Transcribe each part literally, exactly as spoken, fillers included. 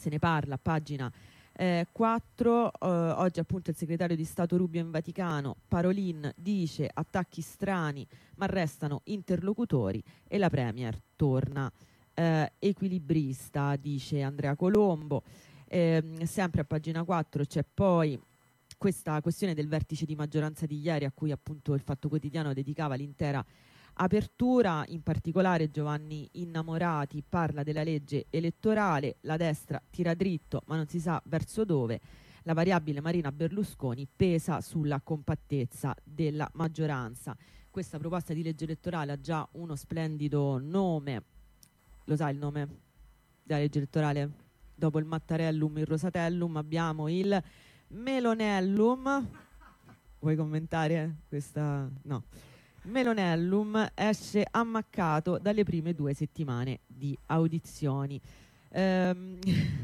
se ne parla a pagina eh, quattro. Eh, oggi appunto il segretario di Stato Rubio in Vaticano, Parolin, dice attacchi strani ma restano interlocutori, e la Premier torna eh, equilibrista, dice Andrea Colombo. Eh, sempre a pagina quattro c'è poi questa questione del vertice di maggioranza di ieri, a cui appunto il Fatto Quotidiano dedicava l'intera apertura. In particolare Giovanni Innamorati parla della legge elettorale, la destra tira dritto ma non si sa verso dove, la variabile Marina Berlusconi pesa sulla compattezza della maggioranza. Questa proposta di legge elettorale ha già uno splendido nome, lo sai il nome della legge elettorale? Dopo il Mattarellum, il Rosatellum, abbiamo il Melonellum. Vuoi commentare questa? No. Melonellum esce ammaccato dalle prime due settimane di audizioni. Ehm...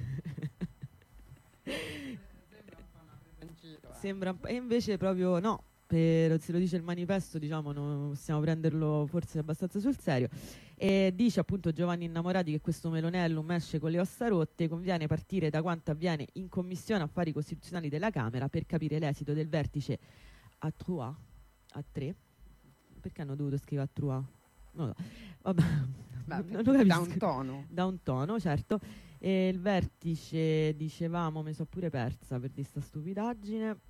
Sembra un po', e invece proprio no, per, se lo dice il manifesto, diciamo, non possiamo prenderlo forse abbastanza sul serio. E dice appunto Giovanni Innamorati che questo Melonellum esce con le ossa rotte. Conviene partire da quanto avviene in Commissione Affari Costituzionali della Camera per capire l'esito del vertice a Trois, a tre. Perché hanno dovuto scrivere a Trois? Non lo so. Vabbè, Beh, non lo capisco. Da un tono. Da un tono, certo. E il vertice, dicevamo, mi sono pure persa per di sta stupidaggine.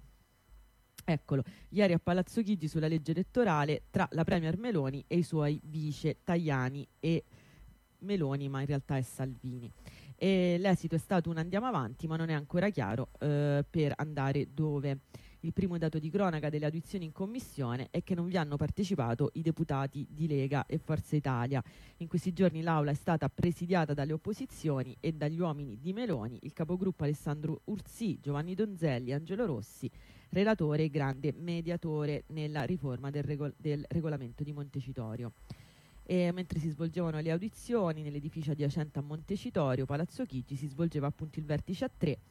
Eccolo, ieri a Palazzo Chigi sulla legge elettorale tra la Premier Meloni e i suoi vice Tajani e Meloni, ma in realtà è Salvini. E l'esito è stato un andiamo avanti, ma non è ancora chiaro eh, per andare dove. Il primo dato di cronaca delle audizioni in commissione è che non vi hanno partecipato i deputati di Lega e Forza Italia. In questi giorni l'aula è stata presidiata dalle opposizioni e dagli uomini di Meloni, il capogruppo Alessandro Ursì, Giovanni Donzelli, Angelo Rossi, relatore e grande mediatore nella riforma del, regol- del regolamento di Montecitorio. E mentre si svolgevano le audizioni nell'edificio adiacente a Montecitorio, Palazzo Chigi, si svolgeva appunto il vertice a tre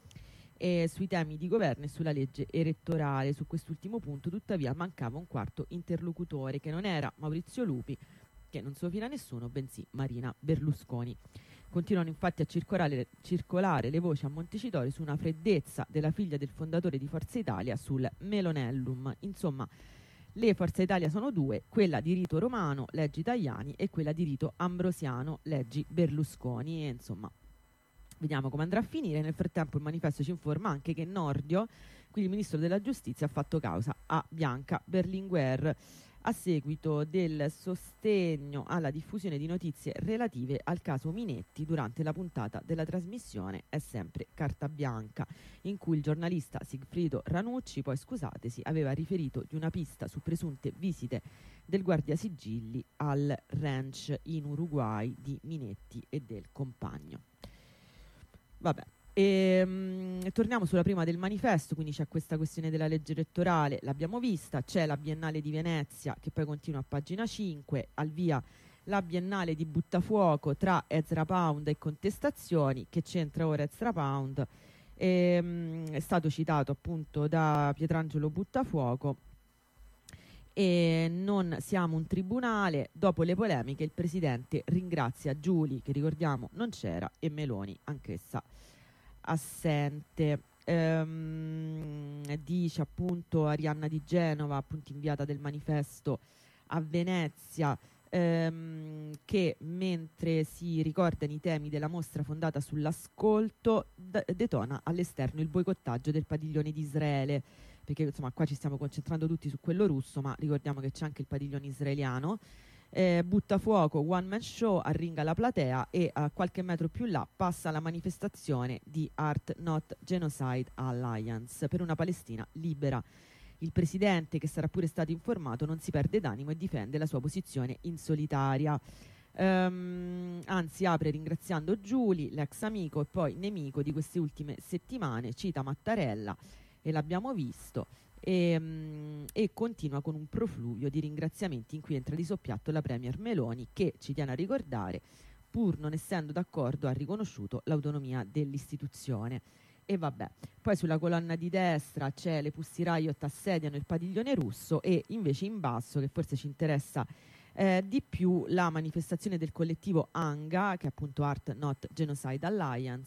e sui temi di governo e sulla legge elettorale. Su quest'ultimo punto tuttavia mancava un quarto interlocutore, che non era Maurizio Lupi, che non so fino a nessuno, bensì Marina Berlusconi. Continuano infatti a circolare, circolare le voci a Montecitorio su una freddezza della figlia del fondatore di Forza Italia sul Melonellum. Insomma, le Forza Italia sono due, quella di rito romano, leggi Tajani, e quella di rito ambrosiano, leggi Berlusconi. E insomma, vediamo come andrà a finire. Nel frattempo il manifesto ci informa anche che Nordio, quindi il ministro della giustizia, ha fatto causa a Bianca Berlinguer a seguito del sostegno alla diffusione di notizie relative al caso Minetti durante la puntata della trasmissione È sempre carta bianca, in cui il giornalista Sigfrido Ranucci, poi scusatesi, aveva riferito di una pista su presunte visite del guardiasigilli al ranch in Uruguay di Minetti e del compagno. Vabbè, e, um, torniamo sulla prima del manifesto. Quindi c'è questa questione della legge elettorale, l'abbiamo vista, c'è la Biennale di Venezia che poi continua a pagina cinque, al via la Biennale di Buttafuoco tra Ezra Pound e contestazioni. Che c'entra ora Ezra Pound? E, um, è stato citato appunto da Pietrangelo Buttafuoco. E non siamo un tribunale, dopo le polemiche il presidente ringrazia Giuli, che ricordiamo non c'era, e Meloni, anch'essa assente. Ehm, dice appunto Arianna di Genova, appunto inviata del manifesto a Venezia, ehm, che mentre si ricordano i temi della mostra fondata sull'ascolto, d- detona all'esterno il boicottaggio del padiglione di Israele, perché insomma qua ci stiamo concentrando tutti su quello russo, ma ricordiamo che c'è anche il padiglione israeliano. Eh, butta fuoco, one man show, arringa la platea, e a qualche metro più là passa la manifestazione di Art Not Genocide Alliance per una Palestina libera. Il presidente, che sarà pure stato informato, non si perde d'animo e difende la sua posizione in solitaria. Um, anzi apre ringraziando Giuli, l'ex amico e poi nemico di queste ultime settimane, cita Mattarella, e l'abbiamo visto, e, um, e continua con un profluvio di ringraziamenti in cui entra di soppiatto la Premier Meloni, che, ci tiene a ricordare, pur non essendo d'accordo, ha riconosciuto l'autonomia dell'istituzione. E vabbè, poi sulla colonna di destra c'è le Pussy Riot assediano il padiglione russo, e invece in basso, che forse ci interessa eh, di più, la manifestazione del collettivo ANGA, che è appunto Art Not Genocide Alliance,